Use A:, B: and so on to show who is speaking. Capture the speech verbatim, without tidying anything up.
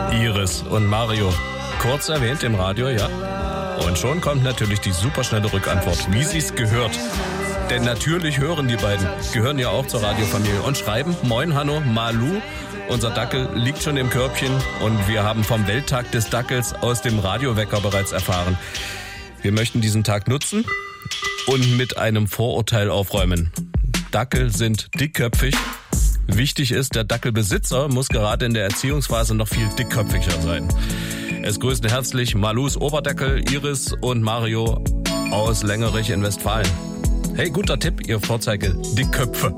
A: Iris und Mario. Kurz erwähnt im Radio, ja. Und schon kommt natürlich die superschnelle Rückantwort, wie sie's gehört. Denn natürlich hören die beiden, gehören ja auch zur Radiofamilie und schreiben: Moin Hanno, Malu, unser Dackel liegt schon im Körbchen und wir haben vom Welttag des Dackels aus dem Radiowecker bereits erfahren. Wir möchten diesen Tag nutzen und mit einem Vorurteil aufräumen. Dackel sind dickköpfig. Wichtig ist, der Dackelbesitzer muss gerade in der Erziehungsphase noch viel dickköpfiger sein. Es grüßen herzlich Malus Oberdackel, Iris und Mario aus Längerich in Westfalen. Hey, guter Tipp, ihr Vorzeige Dickköpfe.